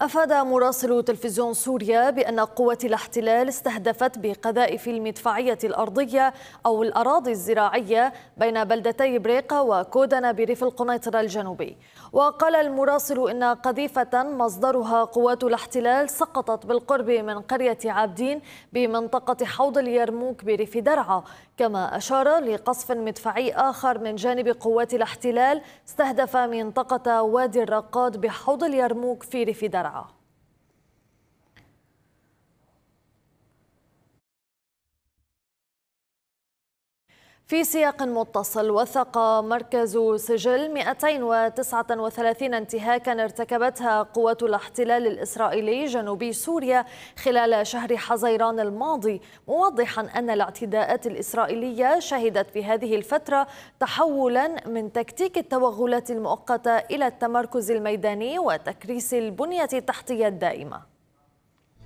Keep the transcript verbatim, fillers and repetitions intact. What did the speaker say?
أفاد مراسل تلفزيون سوريا بأن قوات الاحتلال استهدفت بقذائف المدفعية الأرضية أو الأراضي الزراعية بين بلدتي بريقة وكودنة بريف القنيطرة الجنوبي. وقال المراسل إن قذيفة مصدرها قوات الاحتلال سقطت بالقرب من قرية عابدين بمنطقة حوض اليرموك بريف درعا، كما أشار لقصف مدفعي آخر من جانب قوات الاحتلال استهدف منطقة وادي الرقاد بحوض اليرموك في ريف درعا. في سياق متصل، وثق مركز سجل مئتين وتسعة وثلاثين انتهاكا ارتكبتها قوات الاحتلال الإسرائيلي جنوبي سوريا خلال شهر حزيران الماضي، موضحا أن الاعتداءات الإسرائيلية شهدت في هذه الفترة تحولا من تكتيك التوغلات المؤقتة إلى التمركز الميداني وتكريس البنية التحتية الدائمة.